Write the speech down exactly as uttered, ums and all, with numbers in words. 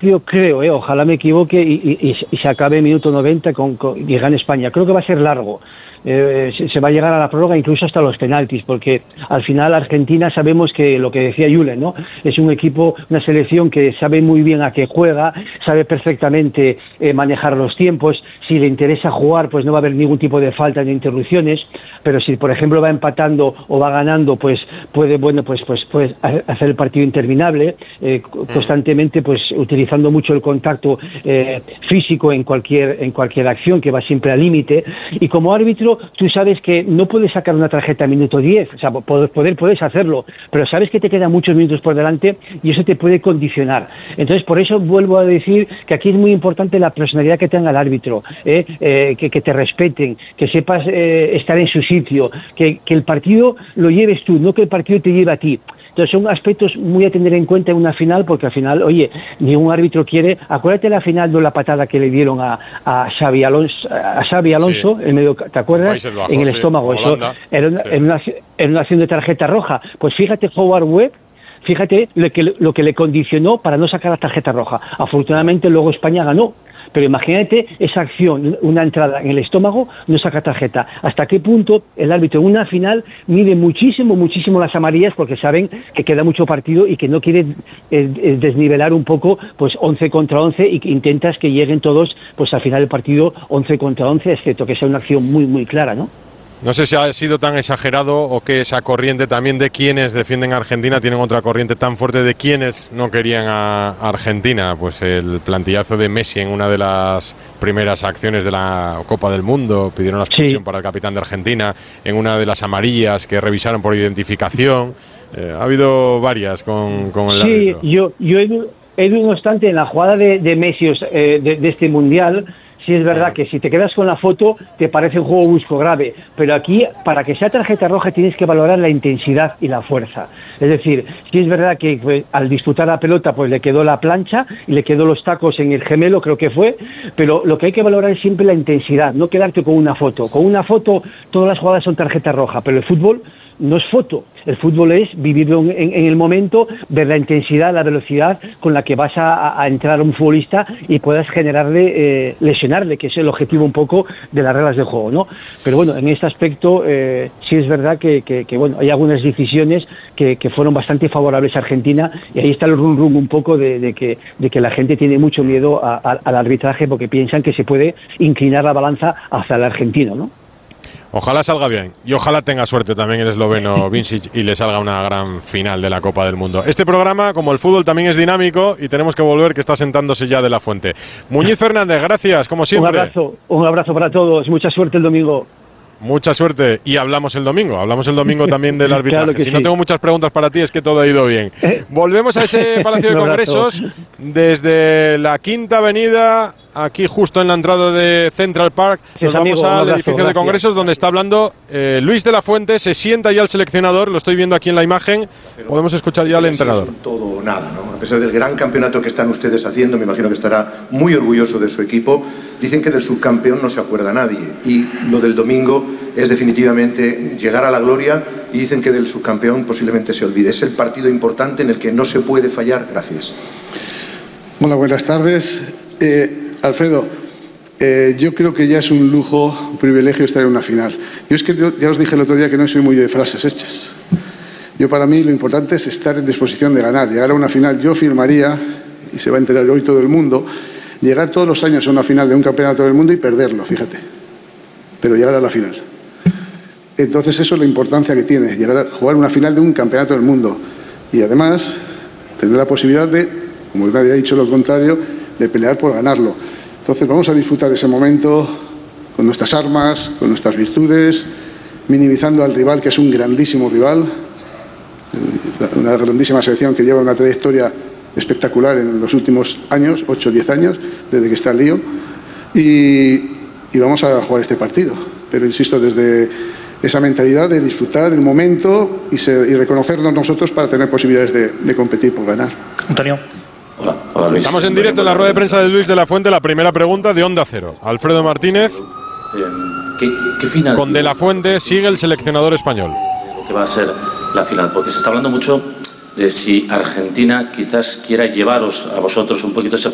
partido, creo, eh, ojalá me equivoque, y, y, y se acabe en minuto noventa con, con, y gane España. Creo que va a ser largo. Eh, se, se va a llegar a la prórroga, incluso hasta los penaltis, porque al final Argentina sabemos que, lo que decía Julen, ¿no? Es un equipo, una selección que sabe muy bien a qué juega, sabe perfectamente eh, manejar los tiempos. Si le interesa jugar, pues no va a haber ningún tipo de falta ni interrupciones, pero si por ejemplo va empatando o va ganando, pues puede, bueno, pues pues puede hacer el partido interminable, eh, constantemente, pues utilizando mucho el contacto eh, físico en cualquier en cualquier acción, que va siempre al límite. Y como árbitro, tú sabes que no puedes sacar una tarjeta a minuto diez, o sea, poder, poder puedes hacerlo, pero sabes que te quedan muchos minutos por delante y eso te puede condicionar. Entonces, por eso vuelvo a decir que aquí es muy importante la personalidad que tenga el árbitro, eh, eh, que, que te respeten, que sepas eh, estar en su sitio, que, que el partido lo lleves tú, no que el partido te lleve a ti. Entonces son aspectos muy a tener en cuenta en una final, porque al final, oye, ningún árbitro quiere. Acuérdate la final de la patada que le dieron a, a Xavi Alonso, a Xavi Alonso, sí, el medio, ¿te acuerdas? Bajos, en el estómago, sí, eso era una, sí. en, una, en una acción de tarjeta roja. Pues fíjate Howard Webb, fíjate lo que, lo que le condicionó para no sacar la tarjeta roja. Afortunadamente luego España ganó. Pero imagínate esa acción, una entrada en el estómago, no saca tarjeta. ¿Hasta qué punto el árbitro en una final mide muchísimo, muchísimo las amarillas, porque saben que queda mucho partido y que no quiere eh, desnivelar un poco, pues once contra once, y que intentas que lleguen todos, pues al final del partido once contra once, excepto que sea una acción muy, muy clara, ¿no? No sé si ha sido tan exagerado o que esa corriente también de quienes defienden a Argentina tienen otra corriente tan fuerte de quienes no querían a Argentina. Pues el plantillazo de Messi en una de las primeras acciones de la Copa del Mundo, pidieron la expulsión sí. para el capitán de Argentina, en una de las amarillas que revisaron por identificación. Eh, ha habido varias con, con el sí, árbitro. yo, yo he, he no obstante, en la jugada de, de Messi eh, de, de este Mundial, sí es verdad que si te quedas con la foto te parece un juego brusco grave, pero aquí para que sea tarjeta roja tienes que valorar la intensidad y la fuerza. Es decir, sí es verdad que pues, al disputar la pelota pues le quedó la plancha y le quedó los tacos en el gemelo, creo que fue, pero lo que hay que valorar es siempre la intensidad, no quedarte con una foto. Con una foto todas las jugadas son tarjeta roja, pero el fútbol no es foto. El fútbol es vivirlo en, en, en el momento, ver la intensidad, la velocidad con la que vas a, a entrar a un futbolista y puedas generarle, eh, lesionarle, que es el objetivo un poco de las reglas del juego, ¿no? Pero bueno, en este aspecto eh, sí es verdad que, que, que bueno, hay algunas decisiones que, que fueron bastante favorables a Argentina, y ahí está el rum rum un poco de, de, que, de que la gente tiene mucho miedo a, a, al arbitraje, porque piensan que se puede inclinar la balanza hacia el argentino, ¿no? Ojalá salga bien y ojalá tenga suerte también el esloveno Vincic y le salga una gran final de la Copa del Mundo. Este programa, como el fútbol, también es dinámico y tenemos que volver, que está sentándose ya de la fuente. Muñiz Fernández, gracias, como siempre. Un abrazo, un abrazo para todos, mucha suerte el domingo. Mucha suerte y hablamos el domingo, hablamos el domingo también del arbitraje. Claro si sí. no tengo muchas preguntas para ti es que todo ha ido bien. Volvemos a ese Palacio de Congresos desde la Quinta Avenida, aquí justo en la entrada de Central Park. Nos vamos amigo, al abrazo, edificio gracias. de Congresos donde está hablando eh, Luis de la Fuente. Se sienta ya el seleccionador, lo estoy viendo aquí en la imagen. Podemos escuchar ya al entrenador. Todo o nada, ¿no? A pesar del gran campeonato que están ustedes haciendo, me imagino que estará muy orgulloso de su equipo. Dicen que del subcampeón no se acuerda nadie y lo del domingo es definitivamente llegar a la gloria, y dicen que del subcampeón posiblemente se olvide. Es el partido importante en el que no se puede fallar. Gracias. Hola, buenas tardes. Eh, Alfredo, eh, yo creo que ya es un lujo, un privilegio estar en una final. Yo es que yo, ya os dije el otro día que no soy muy de frases hechas. Yo para mí lo importante es estar en disposición de ganar, llegar a una final. Yo firmaría, y se va a enterar hoy todo el mundo, llegar todos los años a una final de un campeonato del mundo y perderlo, fíjate, pero llegar a la final. Entonces eso es la importancia que tiene, llegar a jugar una final de un campeonato del mundo y además tener la posibilidad de, como nadie ha dicho lo contrario, de pelear por ganarlo. Entonces vamos a disfrutar ese momento con nuestras armas, con nuestras virtudes, minimizando al rival, que es un grandísimo rival, una grandísima selección que lleva una trayectoria espectacular en los últimos años, ocho o diez años, desde que está el lío, y, y vamos a jugar este partido. Pero insisto, desde esa mentalidad de disfrutar el momento y, ser, y reconocernos nosotros para tener posibilidades de, de competir por ganar. Antonio. Hola, hola Luis. Estamos en directo en la rueda de prensa de Luis de la Fuente. La primera pregunta de Onda Cero. Alfredo Martínez. ¿Qué, qué final? Con De la Fuente sigue el seleccionador español. Lo que va a ser la final, porque se está hablando mucho de si Argentina quizás quiera llevaros a vosotros un poquito ese